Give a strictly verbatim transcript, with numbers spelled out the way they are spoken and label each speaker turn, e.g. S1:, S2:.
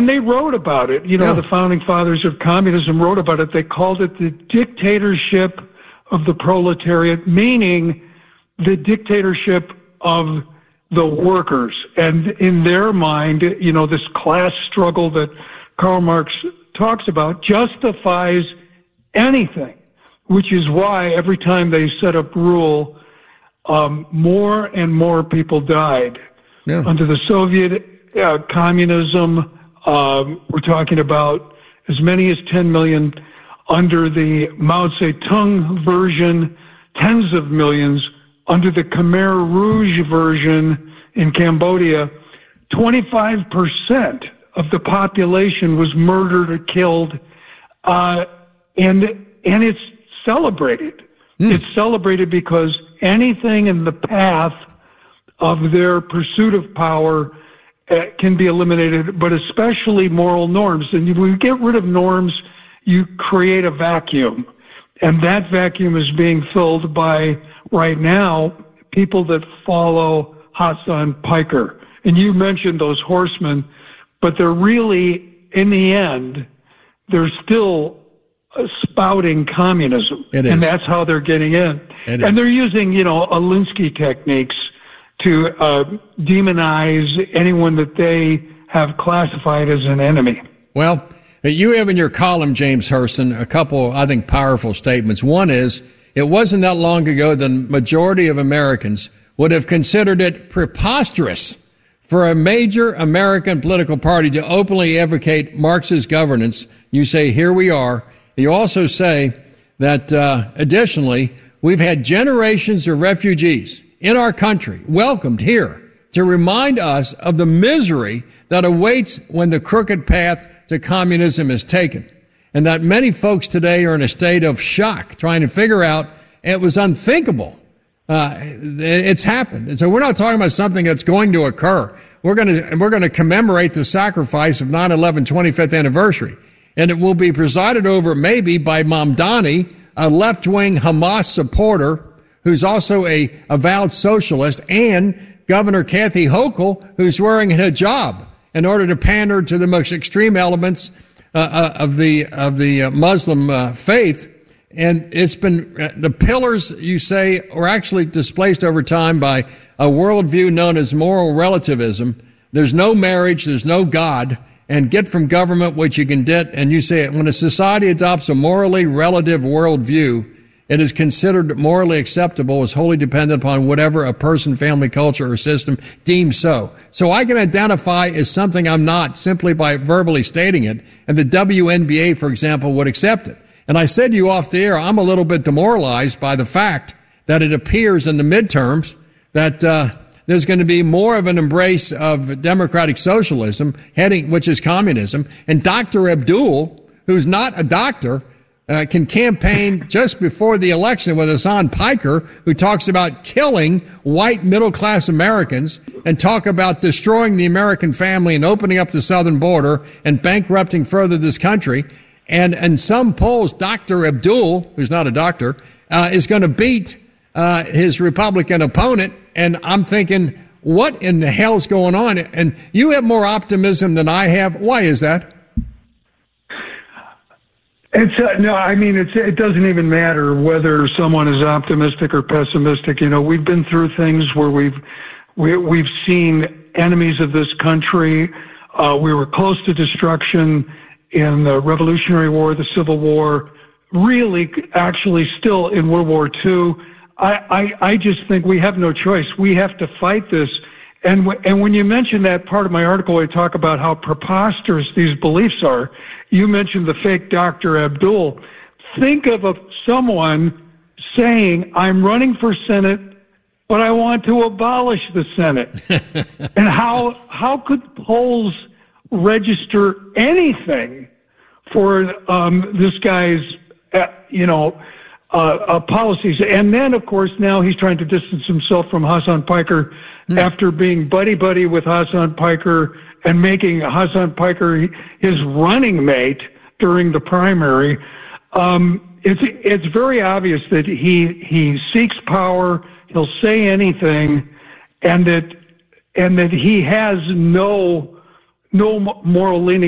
S1: And they wrote about it. You know,
S2: Yeah.
S1: the founding fathers of communism wrote about it. They called it the dictatorship of the proletariat, meaning the dictatorship of the workers. And in their mind, you know, this class struggle that Karl Marx talks about justifies anything, which is why every time they set up rule, um, more and more people died.
S2: Yeah.
S1: Under the Soviet uh, communism, um, we're talking about as many as ten million. Under the Mao Zedong version, tens of millions. Under the Khmer Rouge version in Cambodia, twenty-five percent of the population was murdered or killed, uh, and and it's celebrated. Mm. It's celebrated because anything in the path of their pursuit of power uh, can be eliminated, but especially moral norms. And when you get rid of norms, you create a vacuum. And that vacuum is being filled by, right now, people that follow Hassan Piker. And you mentioned those horsemen, but they're really, in the end, they're still spouting communism.
S2: It is.
S1: And that's how they're getting in.
S2: It
S1: and
S2: is.
S1: they're using, you know, Alinsky techniques to uh, demonize anyone that they have classified as an enemy.
S2: Well, you have in your column, James Hurston, a couple, I think, powerful statements. One is, it wasn't that long ago the majority of Americans would have considered it preposterous for a major American political party to openly advocate Marxist governance. You say, here we are. You also say that, uh, additionally, we've had generations of refugees in our country welcomed here to remind us of the misery that awaits when the crooked path to communism is taken. And that many folks today are in a state of shock, trying to figure out it was unthinkable. Uh, it's happened. And so we're not talking about something that's going to occur. We're going to, we're going to commemorate the sacrifice of nine eleven twenty-fifth anniversary. And it will be presided over maybe by Mamdani, a left-wing Hamas supporter who's also a avowed socialist, and Governor Kathy Hochul, who's wearing a hijab in order to pander to the most extreme elements uh, uh, of the of the uh, Muslim uh, faith. And it's been, uh, the pillars, you say, are actually displaced over time by a worldview known as moral relativism. There's no marriage, there's no God, and get from government what you can get. And you say when a society adopts a morally relative worldview, it is considered morally acceptable as wholly dependent upon whatever a person, family, culture, or system deems so. So I can identify as something I'm not simply by verbally stating it, and the W N B A, for example, would accept it. And I said to you off the air, I'm a little bit demoralized by the fact that it appears in the midterms that uh, there's going to be more of an embrace of democratic socialism, heading, which is communism, and Doctor Abdul, who's not a doctor, Uh, can campaign just before the election with Hassan Piker, who talks about killing white middle-class Americans and talk about destroying the American family and opening up the southern border and bankrupting further this country. And in some polls, Doctor Abdul, who's not a doctor, uh, is going to beat uh, his Republican opponent. And I'm thinking, what in the hell's going on? And you have more optimism than I have. Why is that?
S1: It's uh, no, I mean, it's, it doesn't even matter whether someone is optimistic or pessimistic. You know, we've been through things where we've we, we've seen enemies of this country. Uh, we were close to destruction in the Revolutionary War, the Civil War. Really, actually, still in World War Two. I, I, I just think we have no choice. We have to fight this. And w- and when you mention that part of my article, I talk about how preposterous these beliefs are. You mentioned the fake Doctor Abdul. Think of a, someone saying, I'm running for Senate, but I want to abolish the Senate. And how how could polls register anything for um, this guy's, uh, you know, uh, uh, policies? And then, of course, now he's trying to distance himself from Hassan Piker mm. after being buddy-buddy with Hassan Piker and making Hassan Piker his running mate during the primary. Um, it's it's very obvious that he he seeks power. He'll say anything, and that and that he has no no moral leaning.